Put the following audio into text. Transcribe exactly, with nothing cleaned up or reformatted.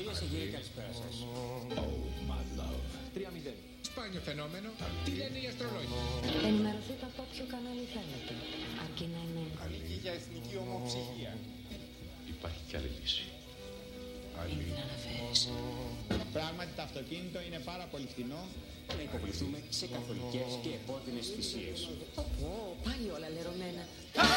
Κυρία Σεγγέλη, καλησπέρα σας. Oh, my love. τρία μηδέν. Σπάνιο φαινόμενο. Τι λένε οι αστρολόγοι? Ενημερωθείτε από όποιο κανάλι θέλετε. Αρκεί να είναι. Ανήκει για εθνική ομοψυχία. Υπάρχει κι άλλη λύση. Μην την αναφέρεις. Πράγματι το αυτοκίνητο είναι πάρα πολύ φθηνό. Να υποβληθούμε σε καθολικές και επώδυνες θυσίες. Πω, πάλι όλα λερωμένα.